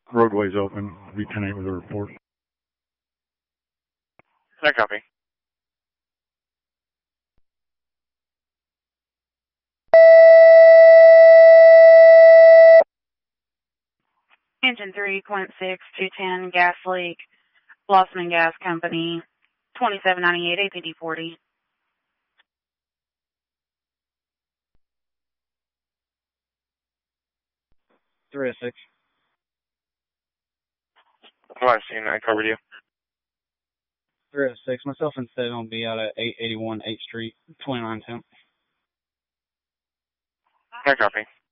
Roadway's open. Be 10-8 with a report. I copy. Engine 3.6, 210, gas leak, Blossman Gas Company, 2798 APD 40. Three of 6. Oh, I've seen. I covered you. 3 of 6. Myself and Steven will be out at 881 8th Street, 2910. I copy.